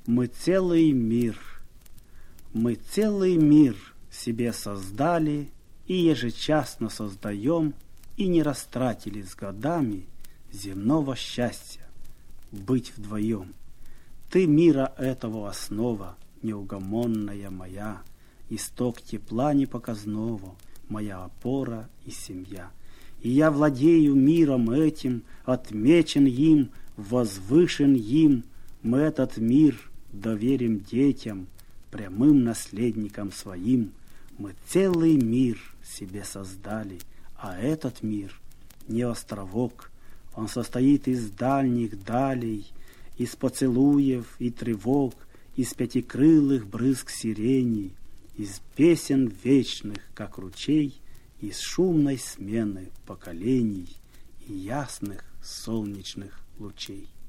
Мы целый мир себе создали и ежечасно создаем, и не растратили с годами земного счастья быть вдвоем. Ты мира этого основа, неугомонная моя, исток тепла непоказного, моя опора и семья. И я владею миром этим, отмечен им, возвышен им. Мы этот мир доверим детям, прямым наследникам своим. Мы целый мир себе создали, а этот мир не островок. Он состоит из дальних далей, из поцелуев и тревог, из пятикрылых брызг сирени, из песен вечных, как ручей, из шумной смены поколений и ясных солнечных лучей.